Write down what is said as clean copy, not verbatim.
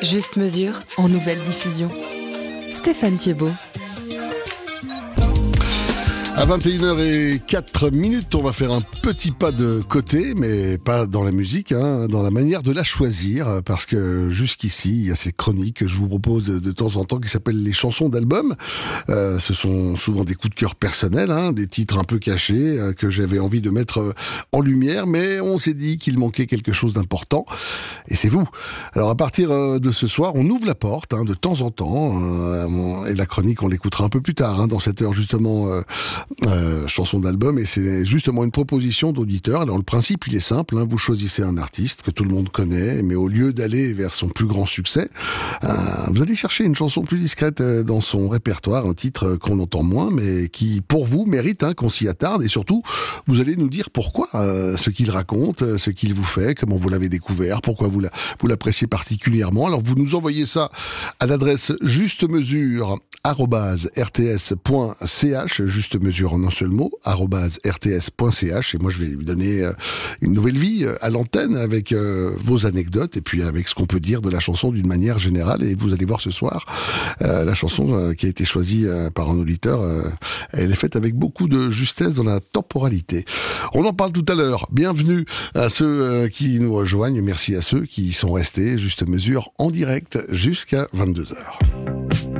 Juste mesure en nouvelle diffusion. Stéphane Thiebaud. À 21h04, on va faire un petit pas de côté, mais pas dans la musique, dans la manière de la choisir, parce que jusqu'ici, il y a ces chroniques que je vous propose de temps en temps qui s'appellent les chansons d'albums. Ce sont souvent des coups de cœur personnels, des titres un peu cachés que j'avais envie de mettre en lumière, mais on s'est dit qu'il manquait quelque chose d'important, et c'est vous. Alors à partir de ce soir, on ouvre la porte de temps en temps, et la chronique, on l'écoutera un peu plus tard, dans cette heure justement... chanson d'album, et c'est justement une proposition d'auditeur. Alors le principe il est simple, vous choisissez un artiste que tout le monde connaît, mais au lieu d'aller vers son plus grand succès, vous allez chercher une chanson plus discrète dans son répertoire, un titre qu'on entend moins, mais qui pour vous mérite qu'on s'y attarde, et surtout vous allez nous dire pourquoi, ce qu'il raconte, ce qu'il vous fait, comment vous l'avez découvert, pourquoi vous l'appréciez particulièrement. Alors vous nous envoyez ça à l'adresse justemesure@rts.ch, juste mesure en un seul mot, @rts.ch, et moi je vais lui donner une nouvelle vie à l'antenne avec vos anecdotes et puis avec ce qu'on peut dire de la chanson d'une manière générale. Et vous allez voir ce soir, la chanson qui a été choisie par un auditeur, elle est faite avec beaucoup de justesse dans la temporalité. On en parle tout à l'heure. Bienvenue à ceux qui nous rejoignent, merci à ceux qui sont restés juste mesure en direct jusqu'à 22h.